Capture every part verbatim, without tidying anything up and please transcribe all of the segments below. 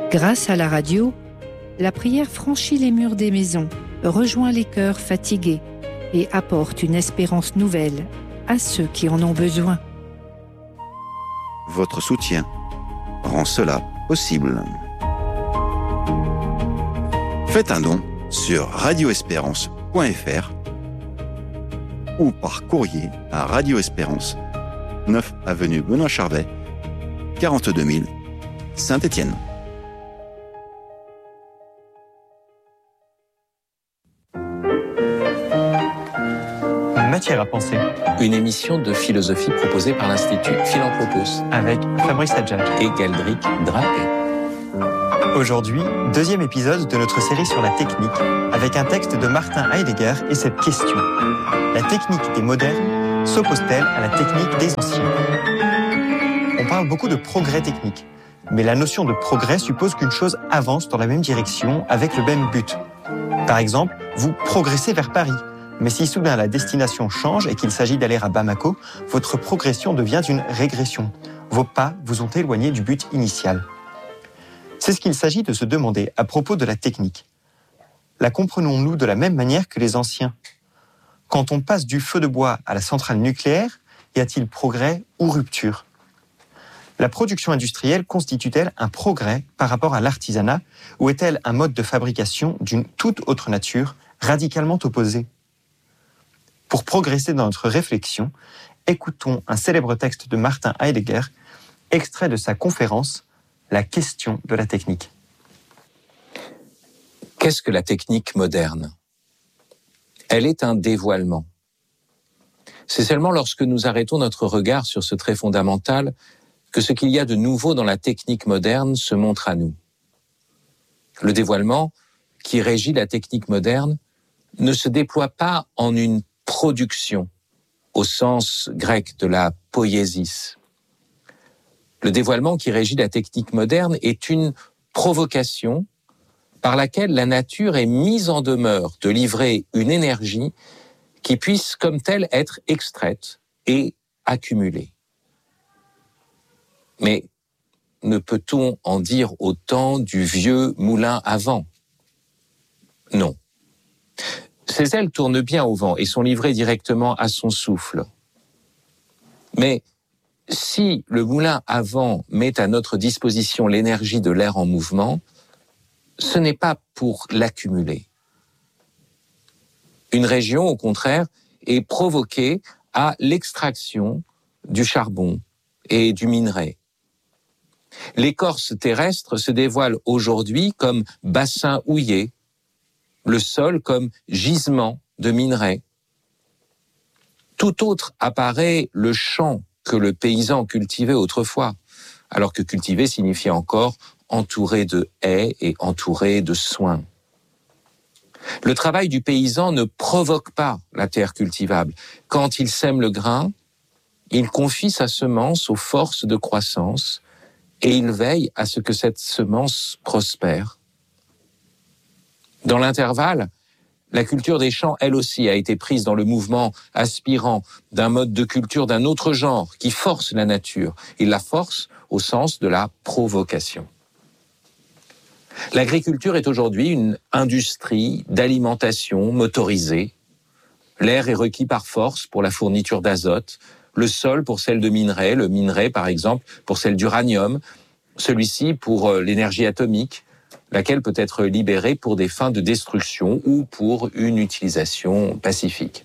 Grâce à la radio, la prière franchit les murs des maisons, rejoint les cœurs fatigués et apporte une espérance nouvelle à ceux qui en ont besoin. Votre soutien rend cela possible. Faites un don sur radio espérance point f r ou par courrier à Radio Espérance, neuf avenue Benoît Charvet, quarante-deux mille, Saint-Étienne. Matière à penser. Une émission de philosophie proposée par l'Institut Philanthropos Avec Fabrice Adjadj et Galdric Drapé. Aujourd'hui, deuxième épisode de notre série sur la technique, avec un texte de Martin Heidegger et cette question. La technique des modernes s'oppose-t-elle à la technique des anciens ? On parle beaucoup de progrès technique, mais la notion de progrès suppose qu'une chose avance dans la même direction avec le même but. Par exemple, vous progressez vers Paris. Mais si soudain la destination change et qu'il s'agit d'aller à Bamako, votre progression devient une régression. Vos pas vous ont éloigné du but initial. C'est ce qu'il s'agit de se demander à propos de la technique. La comprenons-nous de la même manière que les anciens ? Quand on passe du feu de bois à la centrale nucléaire, y a-t-il progrès ou rupture ? La production industrielle constitue-t-elle un progrès par rapport à l'artisanat ou est-elle un mode de fabrication d'une toute autre nature, radicalement opposé ? Pour progresser dans notre réflexion, écoutons un célèbre texte de Martin Heidegger, extrait de sa conférence « La question de la technique ». Qu'est-ce que la technique moderne ? Elle est un dévoilement. C'est seulement lorsque nous arrêtons notre regard sur ce trait fondamental que ce qu'il y a de nouveau dans la technique moderne se montre à nous. Le dévoilement qui régit la technique moderne ne se déploie pas en une production, au sens grec de la poiesis. Le dévoilement qui régit la technique moderne est une provocation par laquelle la nature est mise en demeure de livrer une énergie qui puisse comme telle être extraite et accumulée. Mais ne peut-on en dire autant du vieux moulin à vent ? Non. Ses ailes tournent bien au vent et sont livrées directement à son souffle. Mais si le moulin à vent met à notre disposition l'énergie de l'air en mouvement, ce n'est pas pour l'accumuler. Une région, au contraire, est provoquée à l'extraction du charbon et du minerai. L'écorce terrestre se dévoile aujourd'hui comme bassin houillé, le sol comme gisement de minerai. Tout autre apparaît le champ que le paysan cultivait autrefois, alors que cultiver signifiait encore entouré de haies et entouré de soins. Le travail du paysan ne provoque pas la terre cultivable. Quand il sème le grain, il confie sa semence aux forces de croissance et il veille à ce que cette semence prospère. Dans l'intervalle, la culture des champs, elle aussi, a été prise dans le mouvement aspirant d'un mode de culture d'un autre genre qui force la nature. Il la force au sens de la provocation. L'agriculture est aujourd'hui une industrie d'alimentation motorisée. L'air est requis par force pour la fourniture d'azote, le sol pour celle de minerai, le minerai par exemple pour celle d'uranium, celui-ci pour l'énergie atomique, laquelle peut être libérée pour des fins de destruction ou pour une utilisation pacifique.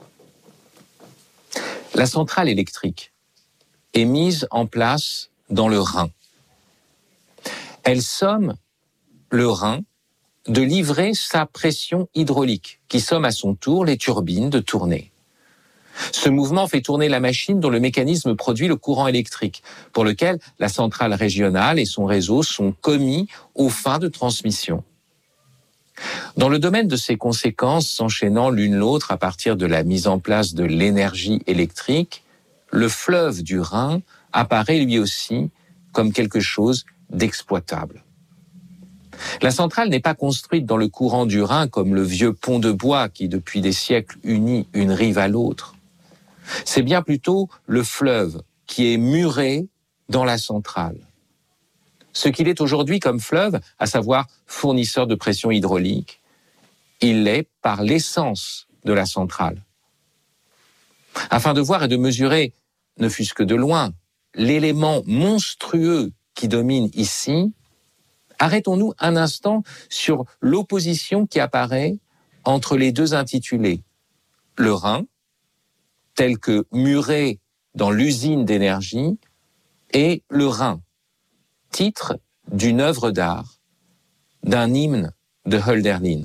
La centrale électrique est mise en place dans le Rhin. Elle somme le Rhin de livrer sa pression hydraulique, qui somme à son tour les turbines de tourner. Ce mouvement fait tourner la machine dont le mécanisme produit le courant électrique, pour lequel la centrale régionale et son réseau sont commis aux fins de transmission. Dans le domaine de ces conséquences s'enchaînant l'une l'autre à partir de la mise en place de l'énergie électrique, le fleuve du Rhin apparaît lui aussi comme quelque chose d'exploitable. La centrale n'est pas construite dans le courant du Rhin comme le vieux pont de bois qui depuis des siècles unit une rive à l'autre. C'est bien plutôt le fleuve qui est muré dans la centrale. Ce qu'il est aujourd'hui comme fleuve, à savoir fournisseur de pression hydraulique, il l'est par l'essence de la centrale. Afin de voir et de mesurer, ne fût-ce que de loin, l'élément monstrueux qui domine ici, arrêtons-nous un instant sur l'opposition qui apparaît entre les deux intitulés. Le Rhin, tel que muré dans l'usine d'énergie, et le Rhin, titre d'une œuvre d'art, d'un hymne de Hölderlin.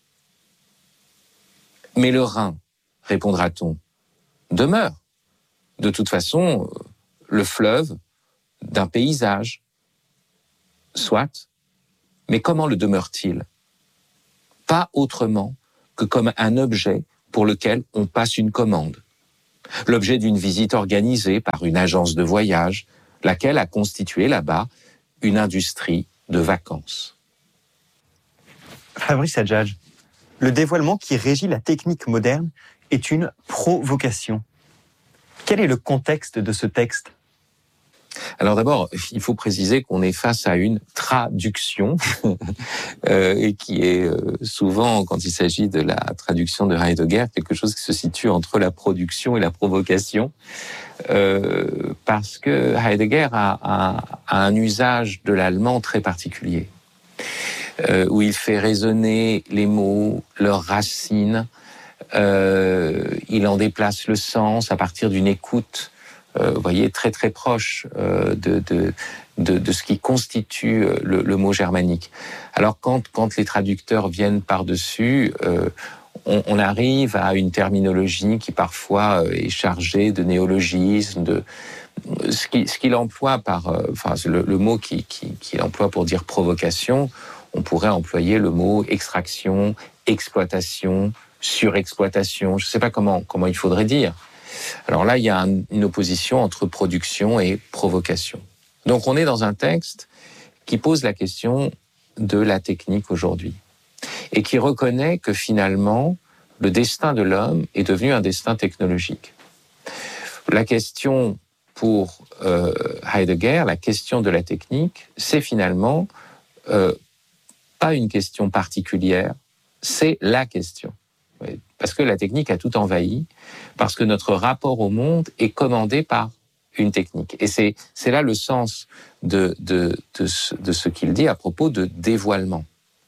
Mais le Rhin, répondra-t-on, demeure. De toute façon, le fleuve d'un paysage. Soit, mais comment le demeure-t-il? Pas autrement que comme un objet pour lequel on passe une commande. L'objet d'une visite organisée par une agence de voyage, laquelle a constitué là-bas une industrie de vacances. Fabrice Adjadj, le dévoilement qui régit la technique moderne est une provocation. Quel est le contexte de ce texte ? Alors d'abord, il faut préciser qu'on est face à une traduction, euh, et qui est euh, souvent, quand il s'agit de la traduction de Heidegger, quelque chose qui se situe entre la production et la provocation, euh, parce que Heidegger a, a, a un usage de l'allemand très particulier, euh, où il fait résonner les mots, leurs racines, euh, il en déplace le sens à partir d'une écoute, Euh, vous voyez, très très proche euh, de, de, de, de ce qui constitue le, le mot germanique. Alors quand, quand les traducteurs viennent par-dessus, euh, on, on arrive à une terminologie qui parfois est chargée de néologismes, de ce qu'il ce qu'il emploie par, euh, enfin le, le mot qu'il qui, qui emploie pour dire provocation, on pourrait employer le mot extraction, exploitation, surexploitation. Je ne sais pas comment comment il faudrait dire. Alors là, il y a un, une opposition entre production et provocation. Donc on est dans un texte qui pose la question de la technique aujourd'hui et qui reconnaît que finalement, le destin de l'homme est devenu un destin technologique. La question pour euh, Heidegger, la question de la technique, c'est finalement euh, pas une question particulière, c'est la question. Parce que la technique a tout envahi, parce que notre rapport au monde est commandé par une technique. Et c'est, c'est là le sens de, de, de, ce, de ce qu'il dit à propos de dévoilement.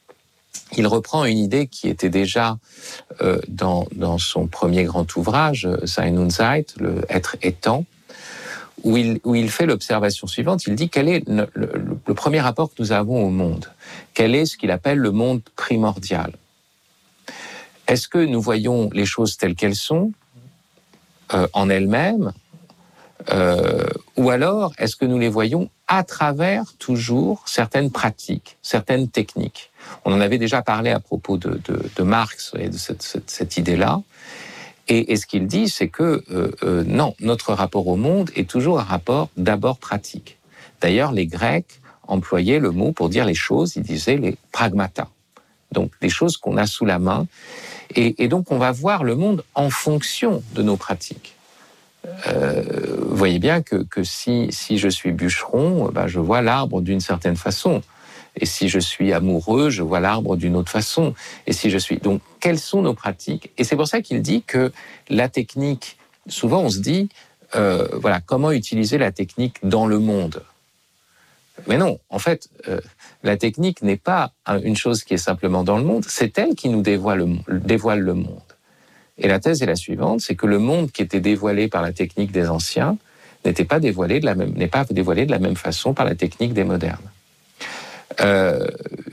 Il reprend une idée qui était déjà euh, dans, dans son premier grand ouvrage, Sein und Zeit, le Être étant, où il, où il fait l'observation suivante. Il dit quel est le, le, le premier rapport que nous avons au monde? Quel est ce qu'il appelle le monde primordial? Est-ce que nous voyons les choses telles qu'elles sont, euh, en elles-mêmes, euh, ou alors est-ce que nous les voyons à travers toujours certaines pratiques, certaines techniques? On en avait déjà parlé à propos de, de, de Marx et de cette, cette, cette idée-là. Et, et ce qu'il dit, c'est que euh, euh, non, notre rapport au monde est toujours un rapport d'abord pratique. D'ailleurs, les Grecs employaient le mot pour dire les choses, ils disaient les pragmata. Donc des choses qu'on a sous la main. Et, et donc, on va voir le monde en fonction de nos pratiques. Euh, vous voyez bien que, que si, si je suis bûcheron, ben je vois l'arbre d'une certaine façon. Et si je suis amoureux, je vois l'arbre d'une autre façon. Et si je suis... Donc, quelles sont nos pratiques? Et c'est pour ça qu'il dit que la technique... Souvent, on se dit, euh, voilà, comment utiliser la technique dans le monde? Mais non, en fait, euh, la technique n'est pas une chose qui est simplement dans le monde, c'est elle qui nous dévoile le, dévoile le monde. Et la thèse est la suivante, c'est que le monde qui était dévoilé par la technique des anciens n'était pas dévoilé de la même, n'est pas dévoilé de la même façon par la technique des modernes. Euh,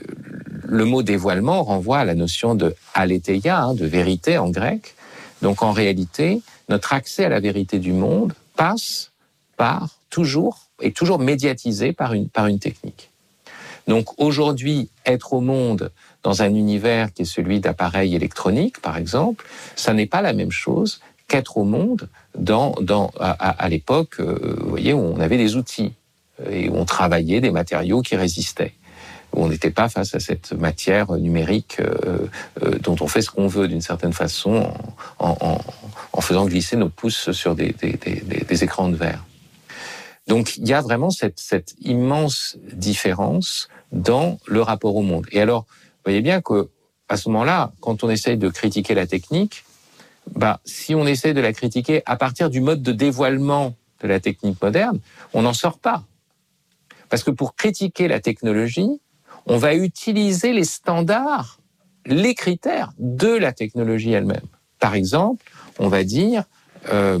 le mot dévoilement renvoie à la notion de aletheia, hein, de vérité en grec. Donc en réalité, notre accès à la vérité du monde passe par toujours est toujours médiatisé par une, par une technique. Donc aujourd'hui, être au monde dans un univers qui est celui d'appareils électroniques, par exemple, ça n'est pas la même chose qu'être au monde dans, dans, à, à l'époque, euh, vous voyez, où on avait des outils et où on travaillait des matériaux qui résistaient, où on n'était pas face à cette matière numérique euh, euh, dont on fait ce qu'on veut d'une certaine façon en, en, en faisant glisser nos pouces sur des, des, des, des écrans de verre. Donc il y a vraiment cette, cette immense différence dans le rapport au monde. Et alors, vous voyez bien que à ce moment-là, quand on essaye de critiquer la technique, bah, si on essaie de la critiquer à partir du mode de dévoilement de la technique moderne, on n'en sort pas. Parce que pour critiquer la technologie, on va utiliser les standards, les critères de la technologie elle-même. Par exemple, on va dire euh,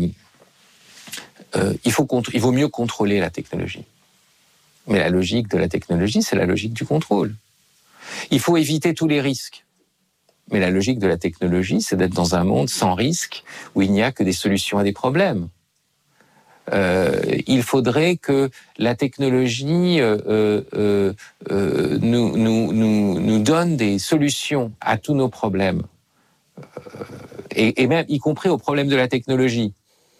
euh, il faut contr- il vaut mieux contrôler la technologie. Mais la logique de la technologie, c'est la logique du contrôle. Il faut éviter tous les risques. Mais la logique de la technologie, c'est d'être dans un monde sans risque, où il n'y a que des solutions à des problèmes. Euh, il faudrait que la technologie euh, euh, euh, nous, nous, nous, nous donne des solutions à tous nos problèmes, euh, et, et même y compris aux problèmes de la technologie.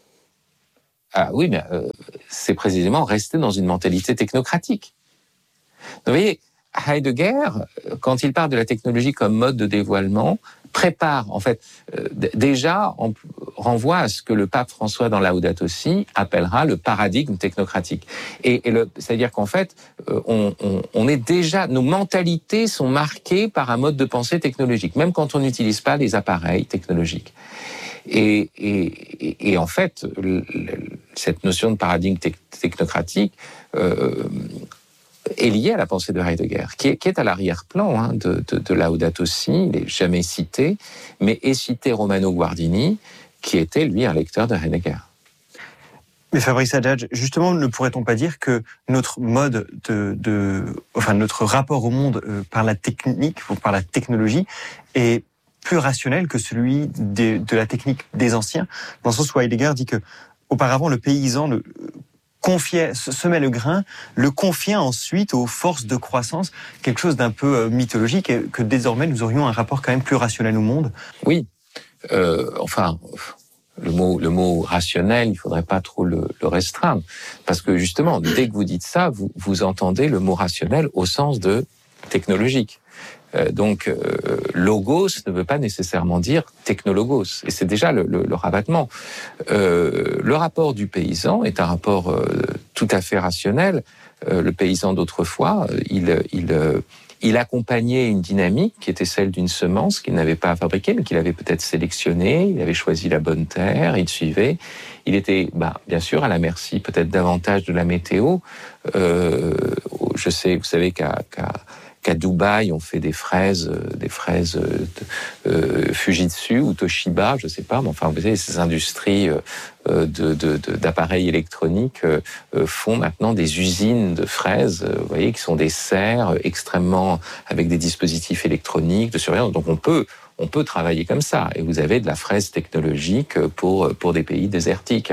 Ah oui, mais euh, c'est précisément rester dans une mentalité technocratique. Donc, vous voyez, Heidegger, quand il parle de la technologie comme mode de dévoilement, prépare, en fait, euh, d- déjà, on renvoie à ce que le pape François, dans Laudato Si, appellera le paradigme technocratique. Et, et le, c'est-à-dire qu'en fait, euh, on, on, on est déjà, nos mentalités sont marquées par un mode de pensée technologique, même quand on n'utilise pas les appareils technologiques. Et, et, et en fait, le, le, cette notion de paradigme te- technocratique euh, est liée à la pensée de Heidegger, qui est, qui est à l'arrière-plan hein, de, de, de Laudato Si. Il n'est jamais cité, mais est cité Romano Guardini, qui était, lui, un lecteur de Heidegger. Mais Fabrice Hadjadj, justement, ne pourrait-on pas dire que notre mode de, de enfin notre rapport au monde euh, par la technique ou par la technologie est plus rationnel que celui de, de la technique des anciens, dans le sens où Heidegger dit que auparavant le paysan le confiait, semait le grain, le confiait ensuite aux forces de croissance, quelque chose d'un peu mythologique, et que désormais nous aurions un rapport quand même plus rationnel au monde. Oui, euh, enfin, le mot, le mot rationnel, il faudrait pas trop le, le restreindre, parce que justement, dès que vous dites ça, vous, vous entendez le mot rationnel au sens de technologique. Euh, donc, euh, logos ne veut pas nécessairement dire technologos, et c'est déjà le, le, le rabattement. Euh, le rapport du paysan est un rapport euh, tout à fait rationnel. Euh, le paysan d'autrefois, il, il, euh, il accompagnait une dynamique qui était celle d'une semence qu'il n'avait pas fabriquée, mais qu'il avait peut-être sélectionnée. Il avait choisi la bonne terre, il suivait. Il était, bah, bien sûr, à la merci peut-être davantage de la météo. Euh, je sais, vous savez qu'à, qu'à qu'à Dubaï, on fait des fraises, des fraises euh, Fujitsu ou Toshiba, je sais pas, mais enfin, vous savez, ces industries euh, de, de, de, d'appareils électroniques euh, font maintenant des usines de fraises, euh, vous voyez, qui sont des serres extrêmement, avec des dispositifs électroniques de surveillance. Donc, on peut, on peut travailler comme ça. Et vous avez de la fraise technologique pour, pour des pays désertiques.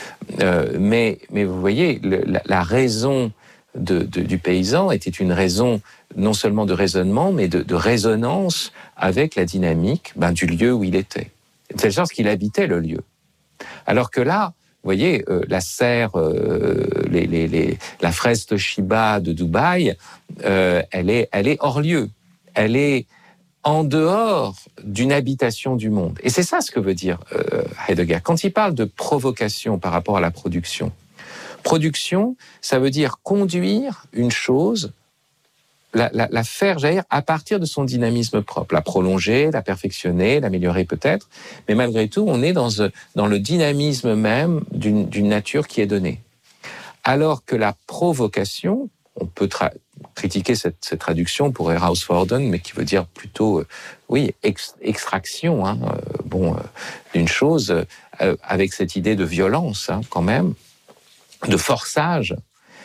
Euh, mais, mais vous voyez, le, la, la raison de, de, du paysan était une raison non seulement de raisonnement, mais de, de résonance avec la dynamique ben, du lieu où il était. De telle sorte qu'il habitait le lieu. Alors que là, vous voyez, euh, la serre, euh, les, les, les, la fraise Toshiba de Dubaï, euh, elle est, elle est hors lieu. Elle est en dehors d'une habitation du monde. Et c'est ça ce que veut dire euh, Heidegger. Quand il parle de provocation par rapport à la production, production, ça veut dire conduire une chose, la, la, la faire jaillir à partir de son dynamisme propre, la prolonger, la perfectionner, l'améliorer peut-être, mais malgré tout, on est dans, dans le dynamisme même d'une, d'une nature qui est donnée. Alors que la provocation, on peut tra- critiquer cette, cette traduction pour Herausfordern, mais qui veut dire plutôt, euh, oui, ex- extraction, hein, euh, bon, euh, d'une chose, euh, avec cette idée de violence, hein, quand même, de forçage.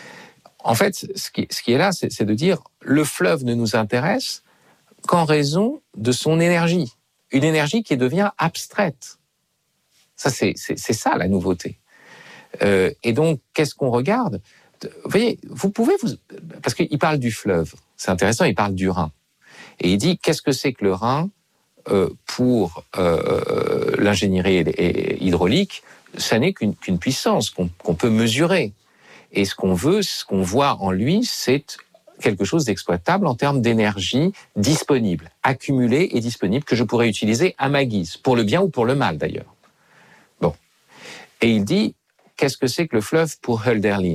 En fait, ce qui, ce qui est là, c'est, c'est de dire le fleuve ne nous intéresse qu'en raison de son énergie, une énergie qui devient abstraite. Ça, c'est, c'est, c'est ça la nouveauté. Euh, et donc, qu'est-ce qu'on regarde ? Vous voyez, vous pouvez vous, parce qu'il parle du fleuve, c'est intéressant, il parle du Rhin, et il dit qu'est-ce que c'est que le Rhin euh, pour euh, l'ingénierie hydraulique. Ça n'est qu'une, qu'une puissance qu'on, qu'on peut mesurer. Et ce qu'on veut, ce qu'on voit en lui, c'est quelque chose d'exploitable en termes d'énergie disponible, accumulée et disponible, que je pourrais utiliser à ma guise, pour le bien ou pour le mal d'ailleurs. Bon. Et il dit, qu'est-ce que c'est que le fleuve pour Hölderlin ?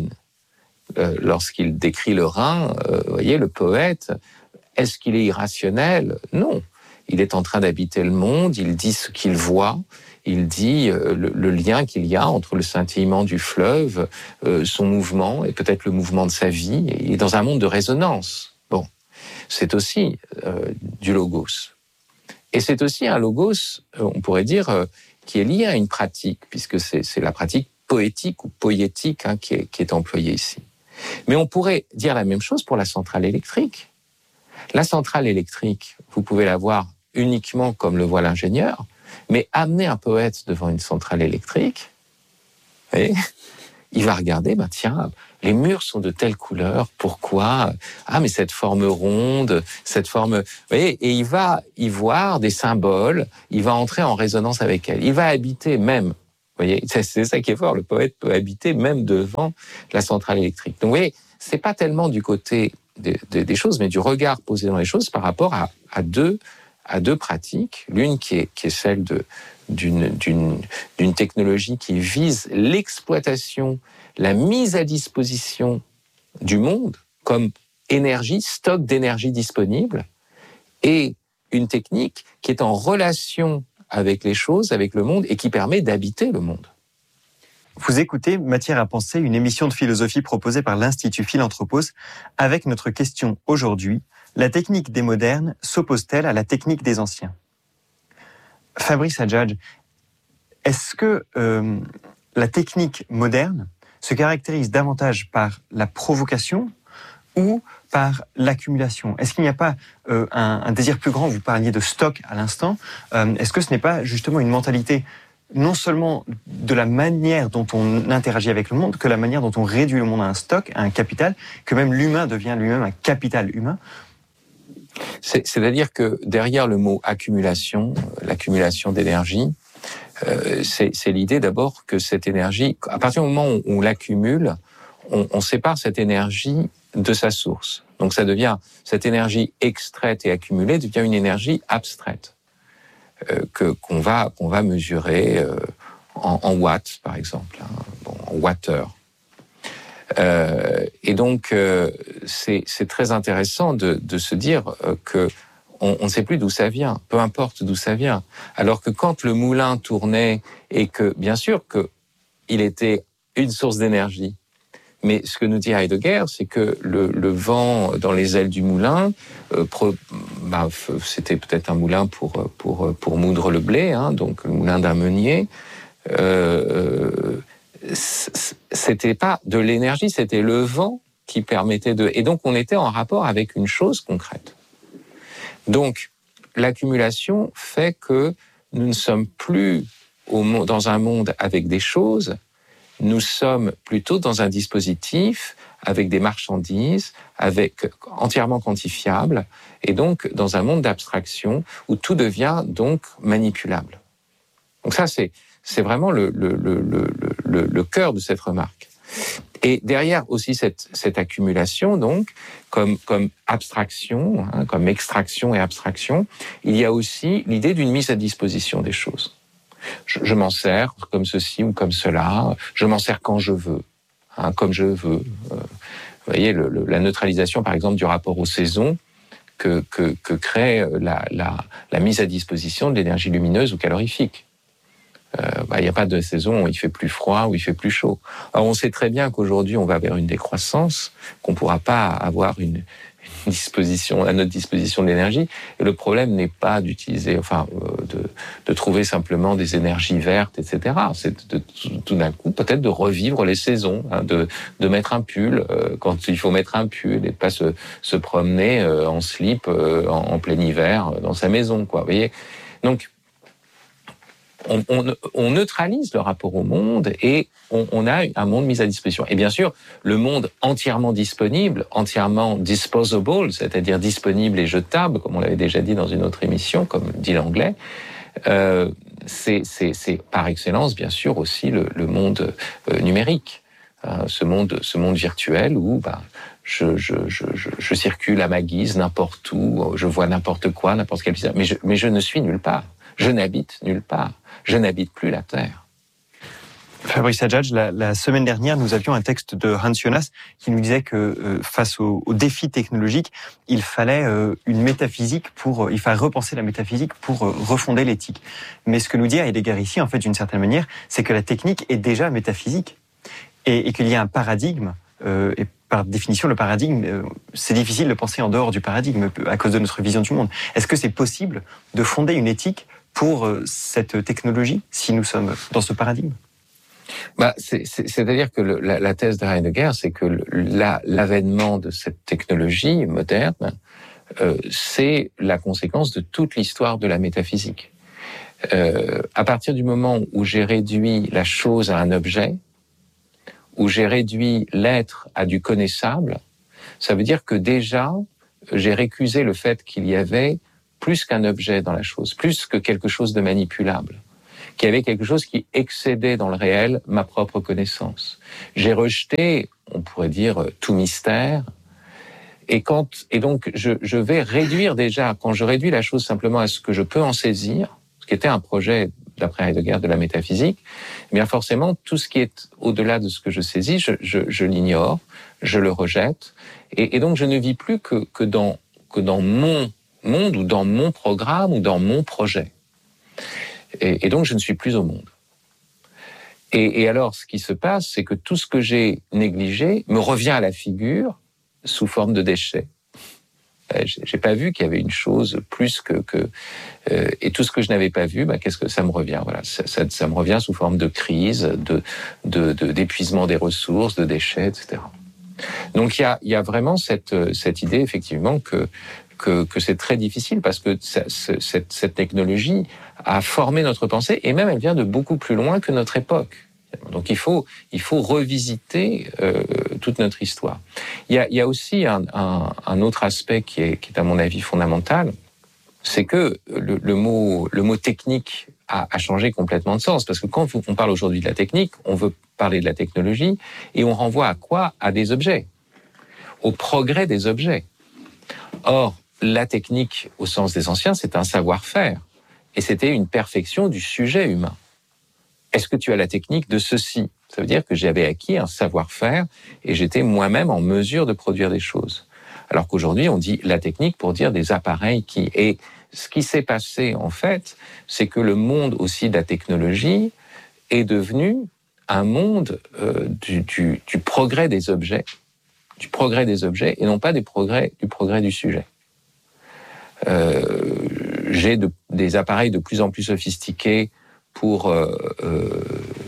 euh, lorsqu'il décrit le Rhin, euh, vous voyez, le poète, est-ce qu'il est irrationnel? Non. Il est en train d'habiter le monde, il dit ce qu'il voit, il dit euh, le, le lien qu'il y a entre le scintillement du fleuve, euh, son mouvement, et peut-être le mouvement de sa vie. Il est dans un monde de résonance. Bon, c'est aussi euh, du logos. Et c'est aussi un logos, euh, on pourrait dire, euh, qui est lié à une pratique, puisque c'est, c'est la pratique poétique ou poétique hein, qui, est, qui est employée ici. Mais on pourrait dire la même chose pour la centrale électrique. La centrale électrique, vous pouvez la voir uniquement comme le voit l'ingénieur, mais amener un poète devant une centrale électrique, et il va regarder, ben tiens, les murs sont de telle couleur, pourquoi? Ah, mais cette forme ronde, cette forme... Vous voyez, et il va y voir des symboles, il va entrer en résonance avec elle. Il va habiter même, vous voyez, c'est ça qui est fort, le poète peut habiter même devant la centrale électrique. Donc vous voyez, c'est pas tellement du côté des, des, des choses, mais du regard posé dans les choses par rapport à, à deux à deux pratiques, l'une qui est, qui est celle de, d'une, d'une, d'une technologie qui vise l'exploitation, la mise à disposition du monde comme énergie, stock d'énergie disponible, et une technique qui est en relation avec les choses, avec le monde, et qui permet d'habiter le monde. Vous écoutez Matière à penser, une émission de philosophie proposée par l'Institut Philanthropos, avec notre question aujourd'hui: la technique des modernes s'oppose-t-elle à la technique des anciens? Fabrice Adjadj, est-ce que euh, la technique moderne se caractérise davantage par la provocation ou par l'accumulation? Est-ce qu'il n'y a pas euh, un, un désir plus grand? Vous parliez de stock à l'instant. Euh, est-ce que ce n'est pas justement une mentalité non seulement de la manière dont on interagit avec le monde, que la manière dont on réduit le monde à un stock, à un capital, que même l'humain devient lui-même un capital humain? C'est, c'est-à-dire que derrière le mot accumulation, l'accumulation d'énergie, euh, c'est, c'est l'idée d'abord que cette énergie, à partir du moment où on l'accumule, on, on sépare cette énergie de sa source. Donc ça devient, cette énergie extraite et accumulée devient une énergie abstraite. Euh, que, qu'on, va, qu'on va mesurer euh, en, en watts, par exemple, hein, bon, en wattheure. Euh, et donc, euh, c'est, c'est très intéressant de, de se dire euh, que on ne sait plus d'où ça vient, peu importe d'où ça vient. Alors que quand le moulin tournait, et que, bien sûr, qu'il était une source d'énergie, mais ce que nous dit Heidegger, c'est que le, le vent dans les ailes du moulin, euh, pro, bah, c'était peut-être un moulin pour, pour, pour moudre le blé, hein, donc le moulin d'un meunier, euh, c'était pas de l'énergie, c'était le vent qui permettait de... Et donc on était en rapport avec une chose concrète. Donc l'accumulation fait que nous ne sommes plus au, dans un monde avec des choses, nous sommes plutôt dans un dispositif avec des marchandises, avec entièrement quantifiables, et donc dans un monde d'abstraction où tout devient donc manipulable. Donc ça, c'est, c'est vraiment le, le, le, le, le, le cœur de cette remarque. Et derrière aussi cette, cette accumulation, donc, comme, comme abstraction, hein, comme extraction et abstraction, il y a aussi l'idée d'une mise à disposition des choses. Je, je m'en sers comme ceci ou comme cela, je m'en sers quand je veux, hein, comme je veux. Euh, vous voyez, le, le, la neutralisation, par exemple, du rapport aux saisons que, que, que crée la, la, la mise à disposition de l'énergie lumineuse ou calorifique. Euh, bah, il n'y a pas de saison où il fait plus froid ou il fait plus chaud. Alors on sait très bien qu'aujourd'hui on va vers une décroissance, qu'on ne pourra pas avoir une, une disposition, à notre disposition de l'énergie. Et le problème n'est pas d'utiliser, enfin, euh, de, de trouver simplement des énergies vertes, et cetera. C'est de, de, tout d'un coup peut-être de revivre les saisons, hein, de, de mettre un pull euh, quand il faut mettre un pull et de pas se, se promener euh, en slip euh, en, en plein hiver euh, dans sa maison, quoi. Vous voyez. Donc On, on, on neutralise le rapport au monde et on, on a un monde mis à disposition. Et bien sûr, le monde entièrement disponible, entièrement disposable, c'est-à-dire disponible et jetable, comme on l'avait déjà dit dans une autre émission, comme dit l'anglais, euh, c'est, c'est, c'est par excellence, bien sûr, aussi le, le monde euh, numérique, euh, ce monde, ce monde virtuel où bah, je, je, je, je, je circule à ma guise n'importe où, je vois n'importe quoi, n'importe quel visage, mais je, mais je ne suis nulle part. Je n'habite nulle part. Je n'habite plus la Terre. Fabrice Adjadj, la, la semaine dernière, nous avions un texte de Hans Jonas qui nous disait que euh, face aux, aux défis technologiques, il fallait euh, une métaphysique pour, euh, il fallait repenser la métaphysique pour euh, refonder l'éthique. Mais ce que nous dit Heidegger ici, en fait, d'une certaine manière, c'est que la technique est déjà métaphysique et, et qu'il y a un paradigme. Euh, et par définition, le paradigme, euh, c'est difficile de penser en dehors du paradigme à cause de notre vision du monde. Est-ce que c'est possible de fonder une éthique pour euh, cette technologie si nous sommes dans ce paradigme ? Bah, c'est, c'est, c'est-à-dire que le, la, la thèse de Heidegger, c'est que le, la, l'avènement de cette technologie moderne, euh, c'est la conséquence de toute l'histoire de la métaphysique. Euh, à partir du moment où j'ai réduit la chose à un objet, où j'ai réduit l'être à du connaissable, ça veut dire que déjà, j'ai récusé le fait qu'il y avait plus qu'un objet dans la chose, plus que quelque chose de manipulable, qu'il y avait quelque chose qui excédait dans le réel ma propre connaissance. J'ai rejeté, on pourrait dire, tout mystère, et, quand, et donc je, je vais réduire déjà, quand je réduis la chose simplement à ce que je peux en saisir, ce qui était un projet, d'après Heidegger, de la métaphysique, eh bien forcément, tout ce qui est au-delà de ce que je saisis, je, je, je l'ignore, je le rejette, et, et donc je ne vis plus que, que, dans, que dans mon monde, ou dans mon programme, ou dans mon projet. Et, et donc, je ne suis plus au monde. Et, et alors, ce qui se passe, c'est que tout ce que j'ai négligé me revient à la figure sous forme de déchets. J'ai pas vu qu'il y avait une chose plus que... que euh, et tout ce que je n'avais pas vu, bah, qu'est-ce que ça me revient ? Voilà, ça, ça, ça me revient sous forme de crise, de, de, de, d'épuisement des ressources, de déchets, et cetera. Donc, il y a, il y a vraiment cette, cette idée, effectivement, que Que, que c'est très difficile parce que ça, cette, cette technologie a formé notre pensée et même elle vient de beaucoup plus loin que notre époque. Donc il faut, il faut revisiter euh, toute notre histoire. Il y a, il y a aussi un, un, un autre aspect qui est, qui est à mon avis fondamental, c'est que le, le, mot, le mot technique a, a changé complètement de sens parce que quand on parle aujourd'hui de la technique, on veut parler de la technologie et on renvoie à quoi ? À des objets, au progrès des objets. Or, la technique, au sens des anciens, c'est un savoir-faire. Et c'était une perfection du sujet humain. Est-ce que tu as la technique de ceci ? Ça veut dire que j'avais acquis un savoir-faire et j'étais moi-même en mesure de produire des choses. Alors qu'aujourd'hui, on dit la technique pour dire des appareils qui... Et ce qui s'est passé, en fait, c'est que le monde aussi de la technologie est devenu un monde euh, du, du, du progrès des objets, du progrès des objets et non pas des progrès, du progrès du sujet. Euh, j'ai de, des appareils de plus en plus sophistiqués pour euh, euh,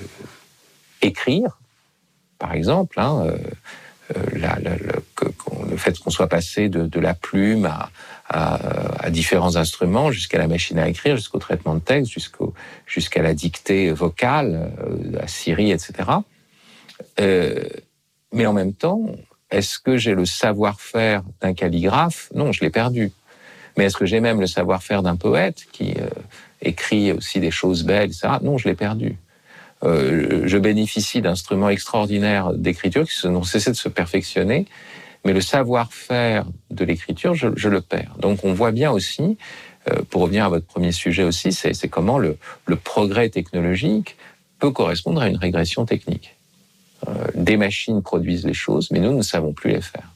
écrire, par exemple. Hein, euh, la, la, la, que, le fait qu'on soit passé de, de la plume à, à, à différents instruments, jusqu'à la machine à écrire, jusqu'au traitement de texte, jusqu'au, jusqu'à la dictée vocale, euh, à Siri, et cetera. Euh, mais en même temps, est-ce que j'ai le savoir-faire d'un calligraphe ? Non, je l'ai perdu. Mais est-ce que j'ai même le savoir-faire d'un poète qui euh, écrit aussi des choses belles, et cetera. Non, je l'ai perdu. Euh, je bénéficie d'instruments extraordinaires d'écriture qui n'ont cessé de se perfectionner, mais le savoir-faire de l'écriture, je, je le perds. Donc on voit bien aussi, euh, pour revenir à votre premier sujet aussi, c'est, c'est comment le, le progrès technologique peut correspondre à une régression technique. Euh, des machines produisent les choses, mais nous ne savons plus les faire.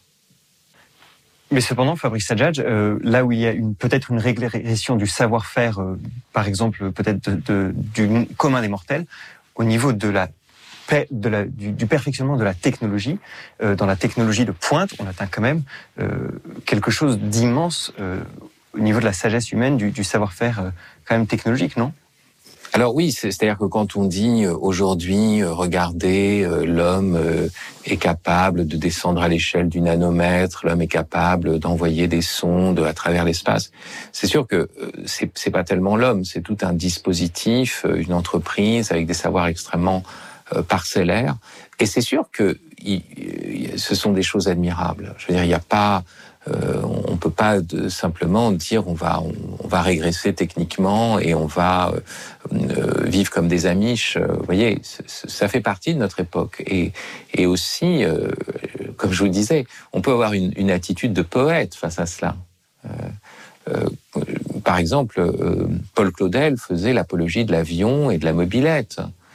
Mais cependant, Fabrice Adjadj, euh, là où il y a une, peut-être une régression du savoir-faire, euh, par exemple, peut-être de, de, du commun des mortels, au niveau de la, de la, du, du perfectionnement de la technologie, euh, dans la technologie de pointe, on atteint quand même euh, quelque chose d'immense euh, au niveau de la sagesse humaine, du, du savoir-faire euh, quand même technologique, non ? Alors oui, c'est, c'est-à-dire que quand on dit euh, aujourd'hui, euh, regardez, euh, l'homme euh, est capable de descendre à l'échelle du nanomètre, l'homme est capable d'envoyer des sondes à travers l'espace, c'est sûr que euh, c'est, c'est pas tellement l'homme, c'est tout un dispositif, euh, une entreprise avec des savoirs extrêmement euh, parcellaires, et c'est sûr que y, y, ce sont des choses admirables. Je veux dire, il n'y a pas... Euh, on ne peut pas de, simplement dire on va, on, on va régresser techniquement et on va euh, vivre comme des amiches. Euh, vous voyez, c- ça fait partie de notre époque. Et, et aussi, euh, comme je vous le disais, on peut avoir une, une attitude de poète face à cela. Euh, euh, par exemple, euh, Paul Claudel faisait l'apologie de l'avion et de la mobilette.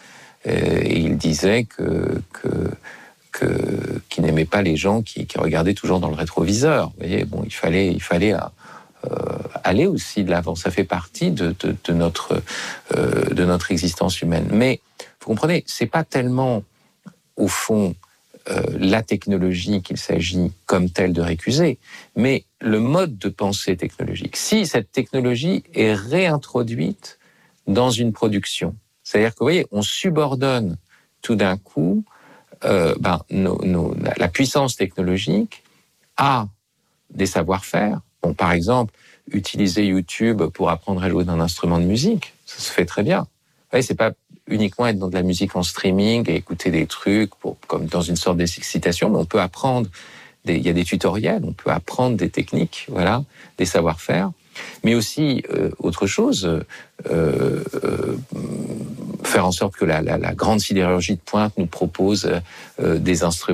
et il disait que, que, que, qu'il n'aimait pas les gens qui, qui regardaient toujours dans le rétroviseur. Vous voyez, bon, il fallait, il fallait euh, aller aussi de l'avant. Ça fait partie de, de, de, notre, euh, de notre existence humaine. Mais vous comprenez, c'est pas tellement, au fond, euh, la technologie qu'il s'agit comme telle de récuser, mais le mode de pensée technologique. Si cette technologie est réintroduite dans une production, c'est-à-dire que, vous voyez, on subordonne tout d'un coup euh, ben, nos, nos, la puissance technologique à des savoir-faire. Bon, par exemple, utiliser YouTube pour apprendre à jouer d'un instrument de musique, ça se fait très bien. Vous voyez, c'est pas uniquement être dans de la musique en streaming et écouter des trucs pour, comme dans une sorte d'excitation, mais on peut apprendre, des, il y a des tutoriels, on peut apprendre des techniques, voilà, des savoir-faire. Mais aussi, euh, autre chose, euh, euh, faire en sorte que la, la, la grande sidérurgie de pointe nous propose euh, des instruments